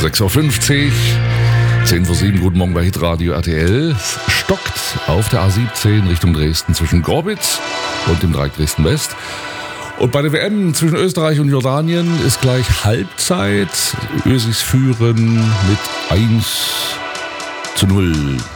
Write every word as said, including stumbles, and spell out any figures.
sechs Uhr fünfzig, zehn vor sieben, guten Morgen bei Hitradio R T L. Es stockt auf der A siebzehn Richtung Dresden zwischen Gorbitz und dem Dreieck Dresden-West. Und bei der W M zwischen Österreich und Jordanien ist gleich Halbzeit. Ösis führen mit eins zu null.